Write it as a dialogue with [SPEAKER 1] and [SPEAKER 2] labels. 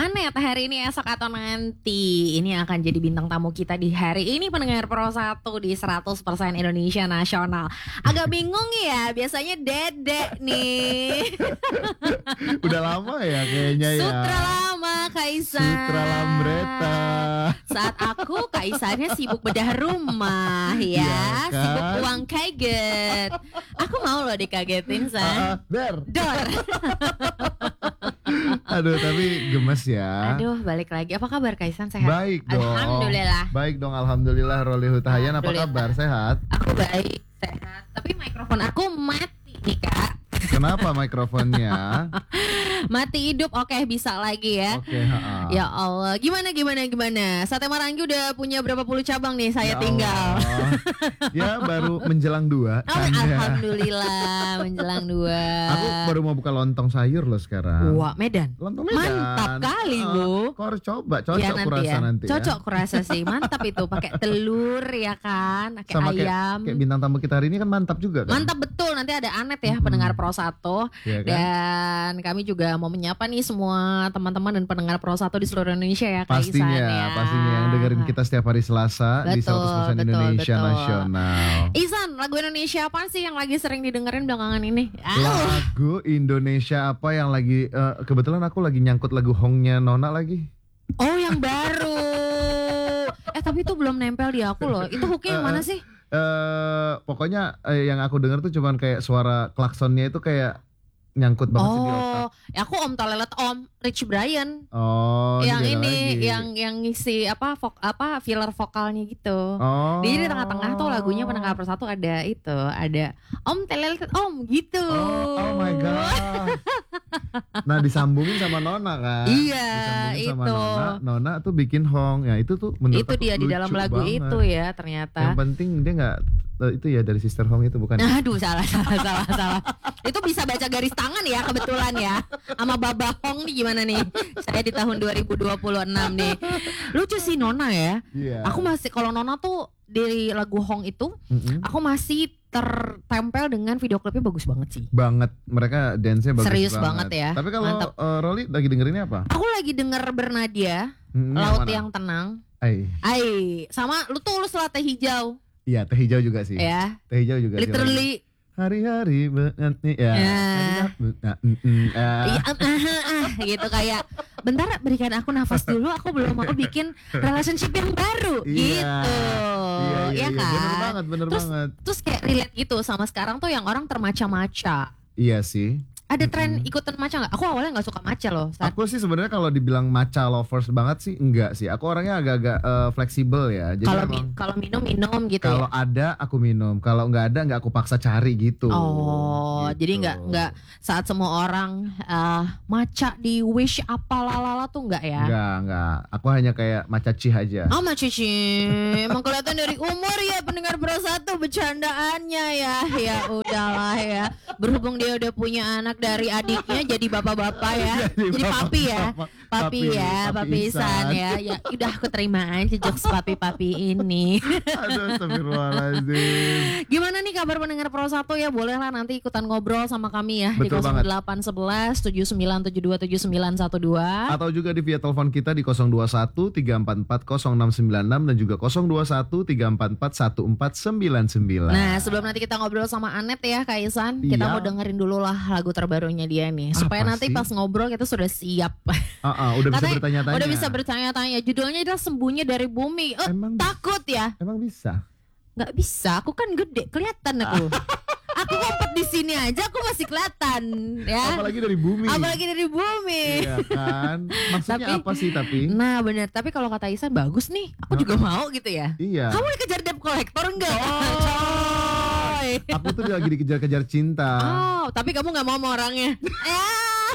[SPEAKER 1] Anet hari ini, esok atau nanti. Ini akan jadi bintang tamu kita di hari ini pendengar Pro 1 di 100% Indonesia Nasional. Agak bingung ya, biasanya Dedek nih.
[SPEAKER 2] Udah lama ya kayaknya ya.
[SPEAKER 1] Sutra lama Kaisan.
[SPEAKER 2] Sutra Lambreta.
[SPEAKER 1] Saat aku Kaisannya sibuk bedah rumah ya,
[SPEAKER 2] Iya kan?
[SPEAKER 1] sibuk uang kaget. Aku mau loh dikagetin San.
[SPEAKER 2] Ber.
[SPEAKER 1] Dor.
[SPEAKER 2] Aduh tapi gemes ya.
[SPEAKER 1] Aduh, balik lagi. Apa kabar Kaisan, sehat?
[SPEAKER 2] Baik dong.
[SPEAKER 1] Alhamdulillah.
[SPEAKER 2] Baik dong, alhamdulillah. Roli Hutahayan, apa
[SPEAKER 1] Alhamdulillah.
[SPEAKER 2] kabar? Sehat?
[SPEAKER 1] Aku baik, sehat. Tapi mikrofon aku mati nih Kak.
[SPEAKER 2] Kenapa mikrofonnya?
[SPEAKER 1] Mati hidup, oke bisa lagi ya.
[SPEAKER 2] Oke, ha-ha.
[SPEAKER 1] Ya Allah, gimana? Sate Marangi udah punya berapa puluh cabang nih saya
[SPEAKER 2] Ya
[SPEAKER 1] tinggal.
[SPEAKER 2] Allah. Ya baru menjelang 2.
[SPEAKER 1] Oh, alhamdulillah menjelang 2.
[SPEAKER 2] Aku baru mau buka lontong sayur loh sekarang.
[SPEAKER 1] Wah, Medan.
[SPEAKER 2] Lontong Medan.
[SPEAKER 1] Mantap kali, Bu.
[SPEAKER 2] Kau harus coba, cocok
[SPEAKER 1] Ya,
[SPEAKER 2] kurasa nanti ya.
[SPEAKER 1] Cocok kurasa sih, mantap itu pakai telur ya kan, pakai
[SPEAKER 2] Sama
[SPEAKER 1] ayam.
[SPEAKER 2] kayak bintang tamu kita hari ini kan mantap juga kan.
[SPEAKER 1] Mantap betul, nanti ada Anet ya pendengar Pro 1.
[SPEAKER 2] Iya kan?
[SPEAKER 1] Dan kami juga mau menyapa nih semua teman-teman dan pendengar Pro 1 di seluruh Indonesia ya Kak Isan
[SPEAKER 2] Pastinya,
[SPEAKER 1] ya.
[SPEAKER 2] pastinya yang dengerin kita setiap hari Selasa di 100% Indonesia
[SPEAKER 1] betul.
[SPEAKER 2] Nasional.
[SPEAKER 1] Isan, lagu Indonesia apa sih yang lagi sering didengerin belakangan ini?
[SPEAKER 2] Lagu Indonesia apa yang lagi kebetulan aku lagi nyangkut lagu Hongnya Nona lagi.
[SPEAKER 1] Oh, yang baru. Tapi itu belum nempel di aku loh. Itu hooknya yang mana sih?
[SPEAKER 2] Pokoknya yang aku denger tuh cuman kayak suara klaksonnya itu kayak nyangkut banget sih di otak.
[SPEAKER 1] Oh, ya aku Om Tolelet Om Rich Brian.
[SPEAKER 2] Oh,
[SPEAKER 1] yang
[SPEAKER 2] beda
[SPEAKER 1] ini
[SPEAKER 2] lagi.
[SPEAKER 1] yang ngisi filler vokalnya gitu.
[SPEAKER 2] Oh.
[SPEAKER 1] Jadi di tengah-tengah tuh lagunya pendengar persatu ada Om Tolelet Om gitu.
[SPEAKER 2] Oh my god. Nah, disambungin sama Nona kan.
[SPEAKER 1] Iya,
[SPEAKER 2] Disambungin sama
[SPEAKER 1] itu.
[SPEAKER 2] Nona tuh bikin Hong. Ya itu tuh menurut
[SPEAKER 1] Itu
[SPEAKER 2] aku
[SPEAKER 1] dia di dalam
[SPEAKER 2] lucu
[SPEAKER 1] lagu
[SPEAKER 2] banget.
[SPEAKER 1] itu ya ternyata.
[SPEAKER 2] Yang penting dia nggak itu ya dari Sister Hong itu bukan.
[SPEAKER 1] Aduh, salah. Itu bisa baca garis tangan ya kebetulan ya. Sama Baba Hong nih gimana nih? Saya di tahun 2026 nih. Lucu sih Nona ya.
[SPEAKER 2] Iya.
[SPEAKER 1] Aku masih, kalau Nona tuh di lagu Hong itu, aku masih tertempel dengan video klipnya bagus banget sih.
[SPEAKER 2] Banget, mereka dance-nya bagus
[SPEAKER 1] Serius
[SPEAKER 2] banget.
[SPEAKER 1] banget ya.
[SPEAKER 2] Tapi kalau
[SPEAKER 1] Mantap.
[SPEAKER 2] Rolly lagi dengerinnya apa?
[SPEAKER 1] Aku lagi denger Bernadia,
[SPEAKER 2] Yang
[SPEAKER 1] Laut
[SPEAKER 2] mana?
[SPEAKER 1] yang Tenang. Sama lu tulus lah Teh Hijau.
[SPEAKER 2] Iya, Teh Hijau juga sih.
[SPEAKER 1] Ya.
[SPEAKER 2] Teh Hijau juga sih.
[SPEAKER 1] Literally.
[SPEAKER 2] Hari-hari ya.
[SPEAKER 1] Gitu kayak bentar berikan aku nafas dulu, aku belum mau bikin relationship yang baru gitu.
[SPEAKER 2] Iya,
[SPEAKER 1] kan?
[SPEAKER 2] bener banget.
[SPEAKER 1] Terus kayak relate gitu sama sekarang tuh yang orang termaca-maca.
[SPEAKER 2] Iya sih.
[SPEAKER 1] Ada tren ikutan maca nggak? Aku awalnya nggak suka maca loh.
[SPEAKER 2] Aku sih sebenarnya kalau dibilang matcha lovers banget sih enggak sih. Aku orangnya agak-agak fleksibel ya. Jadi
[SPEAKER 1] Kalau minum gitu
[SPEAKER 2] kalau
[SPEAKER 1] ya.
[SPEAKER 2] ada aku minum, kalau nggak ada nggak aku paksa cari gitu.
[SPEAKER 1] Oh,
[SPEAKER 2] Gitu.
[SPEAKER 1] jadi nggak saat semua orang maca di wish apa lalala tuh nggak ya?
[SPEAKER 2] Enggak. Aku hanya kayak matcha cih aja.
[SPEAKER 1] Oh, Cici, emang kelihatan dari umur ya pendengar Pro 1 bercandaannya ya. Ya udahlah ya. Berhubung dia udah punya anak dari adiknya jadi bapak-bapak ya. Jadi papi ya. Papi Isan ya. Ya udah aku terima aja jokes papi-papi ini.
[SPEAKER 2] Aduh, astagfirullahaladzim.
[SPEAKER 1] Gimana nih kabar pendengar Pro 1 ya? Bolehlah nanti ikutan ngobrol sama kami ya.
[SPEAKER 2] Betul
[SPEAKER 1] di
[SPEAKER 2] banget.
[SPEAKER 1] 0811 7972 7912.
[SPEAKER 2] Atau juga di via telepon kita di 021 344 0696 dan juga 021 344 1499.
[SPEAKER 1] Nah, sebelum nanti kita ngobrol sama Anet ya Kak Isan, kita
[SPEAKER 2] Iya.
[SPEAKER 1] mau dengerin dulu lah lagu terbarunya dia nih, supaya
[SPEAKER 2] Apa
[SPEAKER 1] nanti
[SPEAKER 2] sih?
[SPEAKER 1] pas ngobrol kita sudah siap.
[SPEAKER 2] Udah bisa
[SPEAKER 1] Katanya
[SPEAKER 2] bertanya-tanya.
[SPEAKER 1] Udah bisa bertanya-tanya. Judulnya adalah Sembunyi dari Bumi.
[SPEAKER 2] Emang
[SPEAKER 1] Takut ya?
[SPEAKER 2] Emang bisa?
[SPEAKER 1] Nggak bisa, aku kan gede, kelihatan aku. Aku ngumpet di sini aja, aku masih kelihatan ya.
[SPEAKER 2] Apalagi dari bumi.
[SPEAKER 1] Apalagi dari bumi.
[SPEAKER 2] Iya kan? Maksudnya
[SPEAKER 1] Tapi-
[SPEAKER 2] apa sih tapi?
[SPEAKER 1] Nah benar, tapi kalau kata Isan bagus nih, aku juga mau gitu ya.
[SPEAKER 2] Iya.
[SPEAKER 1] Kamu dikejar debt collector enggak? Coy.
[SPEAKER 2] Aku tuh lagi dikejar-kejar cinta.
[SPEAKER 1] Oh, tapi kamu nggak mau sama orangnya. Ya.